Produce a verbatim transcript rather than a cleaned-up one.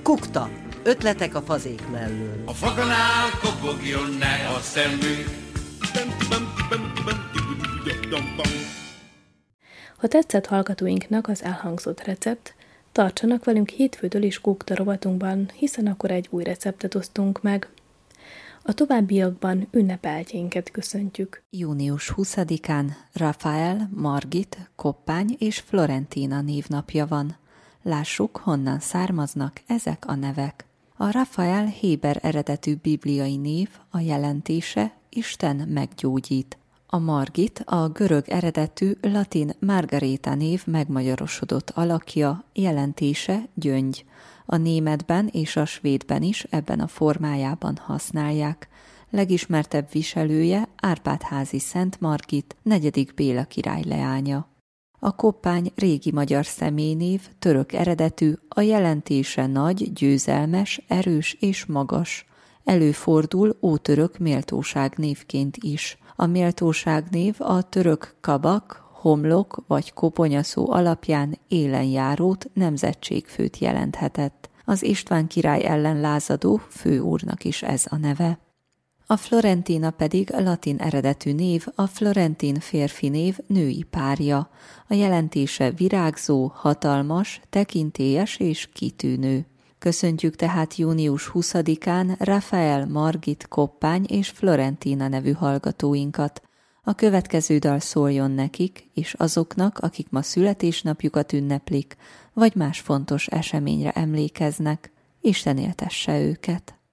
Kukta. Ötletek a fazék mellől. A fakanál kopogjon ne a szemünk. Ha tetszett hallgatóinknak az elhangzott recept, tartsanak velünk hétfőtől is Kukta rovatunkban, hiszen akkor egy új receptet osztunk meg. A továbbiakban ünnepeltjénket köszöntjük. június huszadikán Rafael, Margit, Koppány és Florentina névnapja van. Lássuk, honnan származnak ezek a nevek. A Rafael héber eredetű bibliai név, a jelentése Isten meggyógyít. A Margit a görög eredetű latin Margareta név megmagyarosodott alakja, jelentése gyöngy. A németben és a svédben is ebben a formájában használják. Legismertebb viselője Árpád-házi Szent Margit, negyedik Béla király leánya. A Koppány régi magyar személynév, török eredetű, a jelentése nagy, győzelmes, erős és magas. Előfordul ótörök méltóságnévként is. A méltóságnév a török kabak, homlok vagy koponyaszó alapján élenjárót, nemzetségfőt jelenthetett. Az István király ellen lázadó főúrnak is ez a neve. A Florentina pedig latin eredetű név, a Florentin férfi név női párja. A jelentése virágzó, hatalmas, tekintélyes és kitűnő. Köszöntjük tehát június huszadikán Rafael, Margit, Koppány és Florentina nevű hallgatóinkat. A következő dal szóljon nekik, és azoknak, akik ma születésnapjukat ünneplik, vagy más fontos eseményre emlékeznek. Isten éltesse őket!